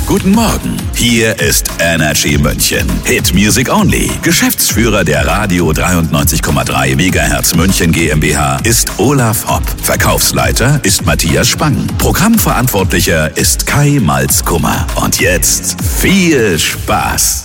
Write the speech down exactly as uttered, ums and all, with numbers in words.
Guten Morgen, hier ist Energy München. Hit Music Only. Geschäftsführer der Radio dreiundneunzig Komma drei Megahertz München GmbH ist Olaf Hopp. Verkaufsleiter ist Matthias Spang. Programmverantwortlicher ist Kai Malzkummer. Und jetzt viel Spaß.